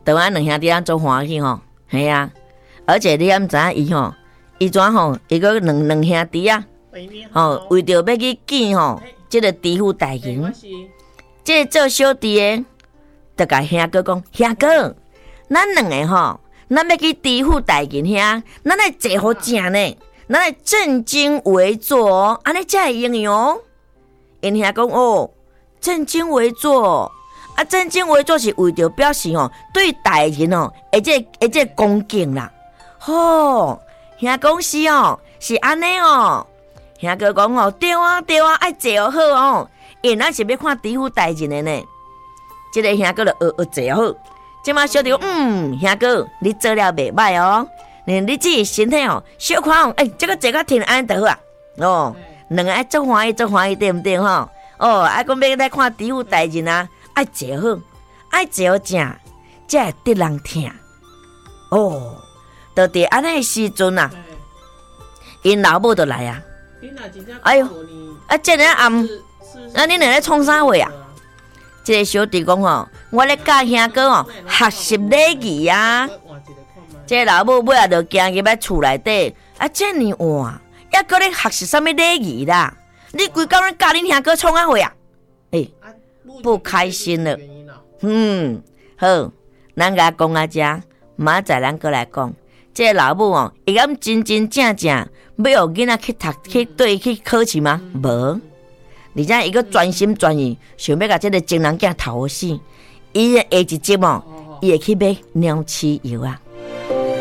台湾两兄弟咱做欢喜吼，系啊，而且你敢知影伊吼，伊怎吼，伊个两兄弟啊，吼为着要去见吼，即个知府大人，即个做小弟的，就甲兄哥讲，兄哥，咱两个吼，咱要去知府大人遐，咱来坐好食呢，咱来正襟危坐，安尼才会用哦。因兄讲哦，正襟危坐。啊，正襟危坐是为着表示哦，对大人哦，而且恭敬啦。吼，兄讲是哦，是安尼哦。兄哥讲哦，对啊，爱坐好哦，因咱是要看知府大人的呢。这个兄哥就坐好。即马小弟讲，兄哥，你做了袂歹哦。你自己身体哦，小看哦，这个坐较挺安就好啊。哦，两个爱做欢喜，对不对吼？哦，爱讲要来看知府大人啊。爱坐好，爱坐好正，才会得人听。哦，就伫安尼时阵啊，因老母就来啊。哎呦，这个暗，你两个创啥话啊？这个小弟讲吼，我咧教兄哥哦，学习礼仪啊。这个老母尾仔就行入来厝内底，这么晚，还搁咧学习什么礼仪啦？你规工人教恁兄哥创啥话啊？不开心了，好，咱甲讲啊遮，明仔咱过来讲。这个老母哦，伊敢真正要互囡仔去读去考试吗？无，而且伊个专心专意，想要甲这个情人囝讨好死。伊下一集哦，伊会去买鸟鼠药啊。